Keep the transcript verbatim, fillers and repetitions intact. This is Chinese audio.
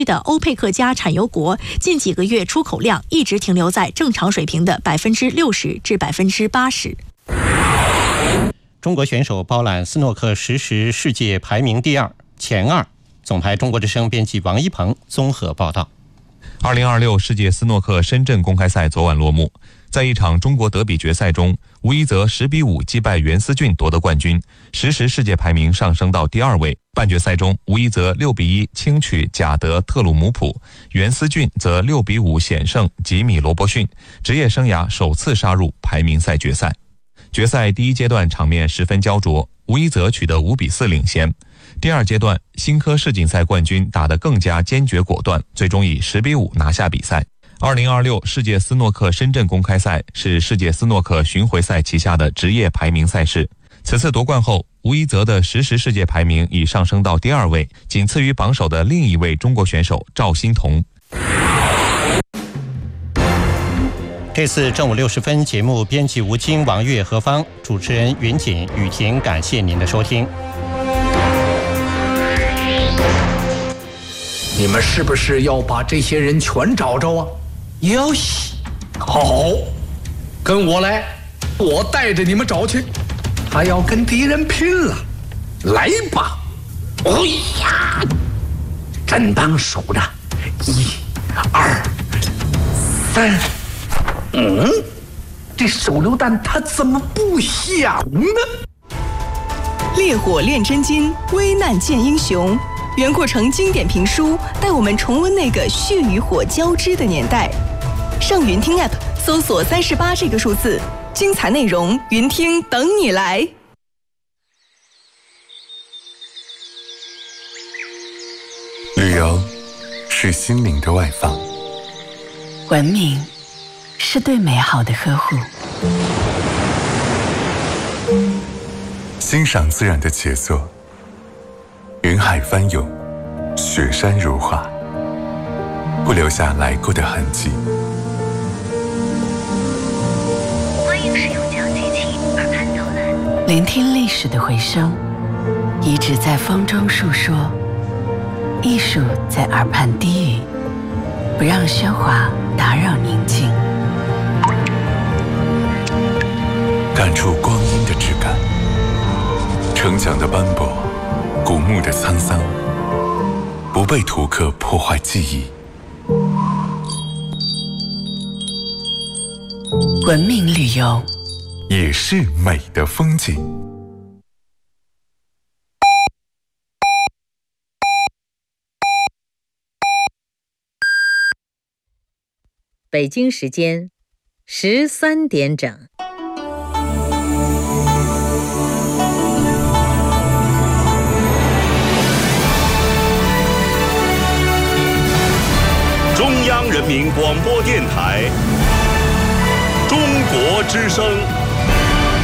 的欧佩克加产油国近几个月出口量一直停留在正常水平的百分之六十至百分之八十。 中国选手包揽斯诺克实时世界排名第二，前二。总台中国之声编辑王一鹏综合报道。 二零二六世界斯诺克深圳公开赛昨晚落幕，在一场中国德比决赛中，吴一泽十比五击败袁思俊夺得冠军，实时世界排名上升到第二位。半决赛中，吴一泽六比一轻取贾德特鲁姆普，袁思俊则六比五险胜吉米罗伯逊，职业生涯首次杀入排名赛决赛。决赛第一阶段场面十分焦灼，吴一泽取得五比四领先。第二阶段，新科世锦赛冠军打得更加坚决果断，最终以十比五拿下比赛。二零二六世界斯诺克深圳公开赛是世界斯诺克巡回赛旗下的职业排名赛事。此次夺冠后，吴一泽的实时世界排名已上升到第二位，仅次于榜首的另一位中国选手赵欣彤。 这次正午六十分节目编辑吴京、王月、何芳，主持人云锦、雨婷，感谢您的收听。 你们是不是要把这些人全找着啊？要西，好，跟我来，我带着你们找去。他要跟敌人拼了，来吧！哎呀，正当数着，一、二、三，嗯，这手榴弹它怎么不响呢？ 烈火炼真金，危难见英雄。袁阔成经典评书带我们重温那个血与火交织的年代。上云听 App 搜索三十八这个数字，精彩内容云听等你来。 旅游是心灵的外放， 文明是对美好的呵护， 欣赏自然的杰作，云海翻涌，雪山如画，不留下来过的痕迹。 欢迎使用讲机器耳畔导览，聆听历史的回声，遗址在风中述说，艺术在耳畔低语，不让喧哗打扰宁静， 感触光阴的质感，城墙的斑驳，古墓的沧桑，不被图刻破坏记忆。 文明旅游也是美的风景。 北京时间十三点整。 中央人民广播电台，中国之声。